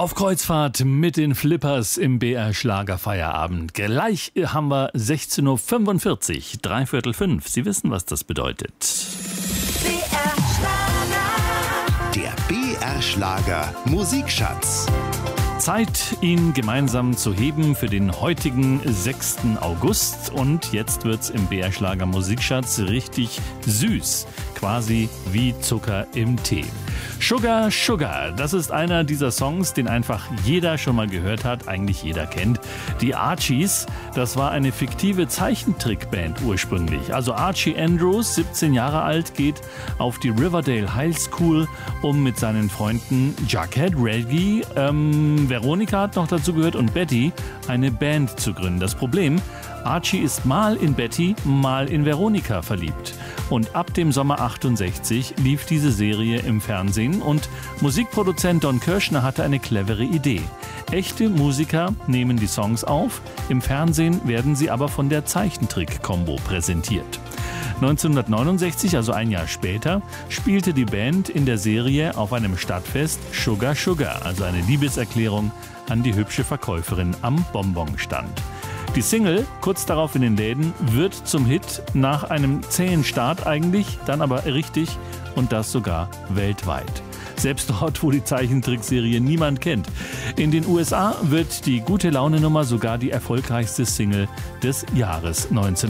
Auf Kreuzfahrt mit den Flippers im BR Schlagerfeierabend. Gleich haben wir 16.45 Uhr, 4:45. Sie wissen, was das bedeutet. BR Schlager. Der BR Schlager Musikschatz. Zeit, ihn gemeinsam zu heben für den heutigen 6. August. Und jetzt wird's im BR Schlager Musikschatz richtig süß. Quasi wie Zucker im Tee. Sugar, Sugar, das ist einer dieser Songs, den einfach jeder schon mal gehört hat, eigentlich jeder kennt. Die Archies, das war eine fiktive Zeichentrickband ursprünglich. Also Archie Andrews, 17 Jahre alt, geht auf die Riverdale High School, um mit seinen Freunden Jughead, Reggie, Veronica hat noch dazu gehört und Betty eine Band zu gründen. Das Problem, Archie ist mal in Betty, mal in Veronica verliebt. Und ab dem Sommer 68 lief diese Serie im Fernsehen und Musikproduzent Don Kirshner hatte eine clevere Idee. Echte Musiker nehmen die Songs auf, im Fernsehen werden sie aber von der Zeichentrick-Kombo präsentiert. 1969, also ein Jahr später, spielte die Band in der Serie auf einem Stadtfest Sugar Sugar, also eine Liebeserklärung an die hübsche Verkäuferin am Bonbonstand. Die Single, kurz darauf in den Läden, wird zum Hit nach einem zähen Start eigentlich, dann aber richtig und das sogar weltweit. Selbst dort, wo die Zeichentrickserie niemand kennt. In den USA wird die Gute-Laune-Nummer sogar die erfolgreichste Single des Jahres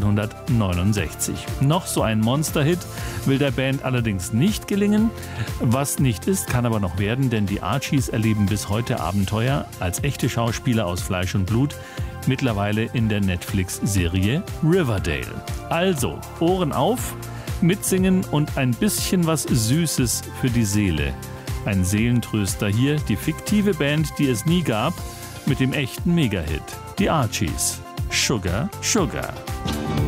1969. Noch so ein Monster-Hit will der Band allerdings nicht gelingen. Was nicht ist, kann aber noch werden, denn die Archies erleben bis heute Abenteuer als echte Schauspieler aus Fleisch und Blut, mittlerweile in der Netflix-Serie Riverdale. Also, Ohren auf, mitsingen und ein bisschen was Süßes für die Seele. Ein Seelentröster hier, die fiktive Band, die es nie gab, mit dem echten Megahit, die Archies. Sugar, Sugar.